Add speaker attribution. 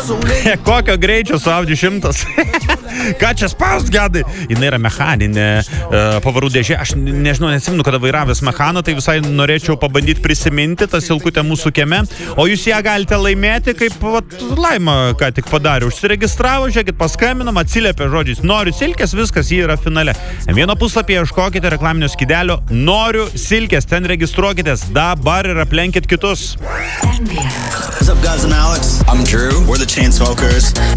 Speaker 1: Kokio greičio su Audi 100? Ką čia spaust, gedai? Jis yra mechaninė pavarų dėžė. Aš nežinau, nesimenu, kada vairavęs mechaną, tai visai norėčiau pabandyti prisiminti tą silkutę mūsų kieme. O jūs ją galite laimėti, kaip Laima ką tik padarė. Užsiregistravo, žiūrėkit, paskambinam, atsiliepė žodžiais. Noriu silkės, viskas, jį yra finale. Vieno puslapyje ieškokite reklaminio skydelio. Noriu silkės, ten registruokitės. Dabar ir aplenkit kitus.
Speaker 2: What's up, guys? I'm Alex. I'm Drew. We're the Chainsmokers.